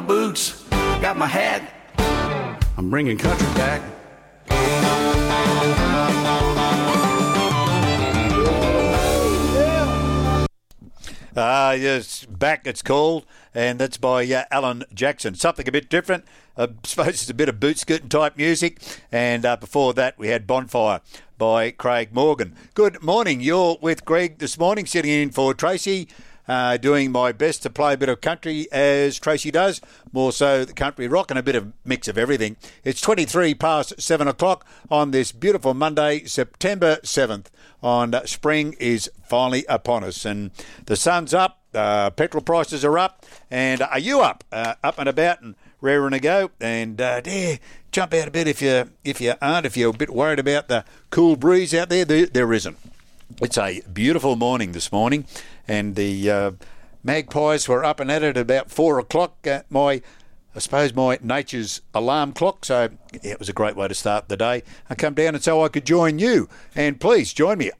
boots, got my hat. I'm bringing country back. Yes, Back it's called, and that's by Alan Jackson. Something a bit different. I suppose it's a bit of boot scooting type music. And before that, we had Bonfire by Craig Morgan. Good morning. You're with Greg this morning, sitting in for Tracy. Doing my best to play a bit of country as Tracy does, more so the country rock and a bit of mix of everything. It's 23 past 7 o'clock on this beautiful Monday, September 7th. Spring is finally upon us, and the sun's up, petrol prices are up, and are you up? Up and about and raring to go, and jump out a bit if you aren't, if you're a bit worried about the cool breeze out there. There isn't. It's a beautiful morning this morning, and the magpies were up and at it about 4 o'clock at my nature's alarm clock. So it was a great way to start the day. I come down and so I could join you. And please join me,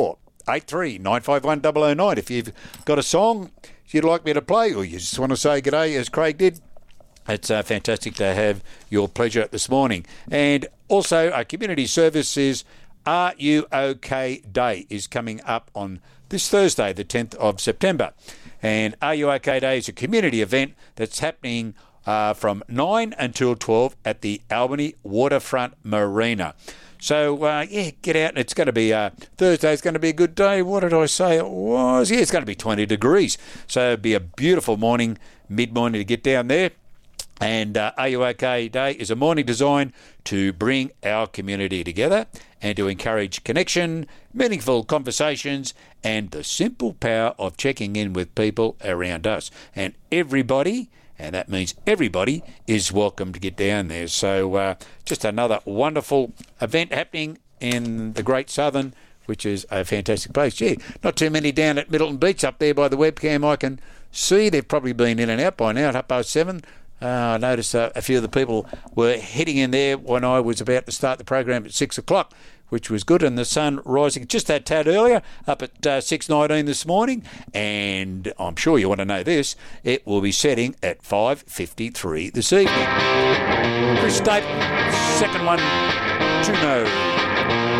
0483 951 009. If you've got a song you'd like me to play, or you just want to say g'day as Craig did, it's fantastic to have your pleasure this morning. And also, our community services Are You OK Day is coming up on this Thursday, the 10th of September. And Are You OK Day is a community event that's happening from 9 until 12 at the Albany Waterfront Marina. So, get out. It's going to be Thursday. It's going to be a good day. What did I say it was? Yeah, it's going to be 20 degrees. So it'll be a beautiful morning, mid-morning to get down there. And Are You OK Day is a morning designed to bring our community together and to encourage connection, meaningful conversations, and the simple power of checking in with people around us. And everybody, and that means everybody, is welcome to get down there. So just another wonderful event happening in the Great Southern, which is a fantastic place. Yeah, not too many down at Middleton Beach up there by the webcam I can see. They've probably been in and out by now at 7:30. I noticed a few of the people were heading in there when I was about to start the program at 6 o'clock, which was good, and the sun rising just that tad earlier, up at 6:19 this morning, and I'm sure you want to know this, it will be setting at 5:53 this evening. Chris Stapleton, second one to know.